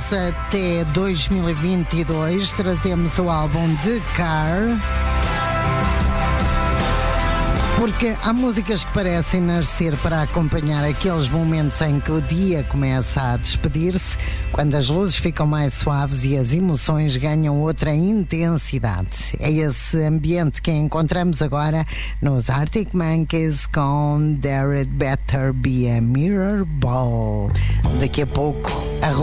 até 2022. Trazemos o álbum The Car, porque há músicas que parecem nascer para acompanhar aqueles momentos em que o dia começa a despedir-se, quando as luzes ficam mais suaves e as emoções ganham outra intensidade. É esse ambiente que encontramos agora nos Arctic Monkeys com There It Better Be a Mirror Ball. Daqui a pouco, a